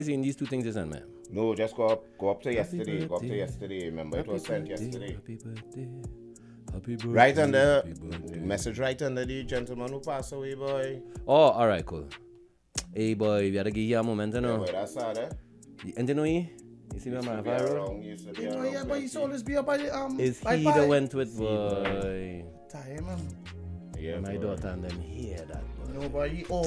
seen these two things you sent, man. No, just go up to yesterday. Go up to yesterday. Remember, it was sent yesterday. Happy birthday. Happy birthday. Right under happy birthday. message right under the gentleman who passed away, boy. Oh, all right, cool. Hey, boy, we gotta give you a moment, you Yeah, know. boy, that's sad, eh? And you know he? You see my man, Varro? Used to be You know, around yeah, but he's always be up by the Is by he by. that went with, boy? Time, man. Yeah, My boy. daughter and them hear that, boy. No, but he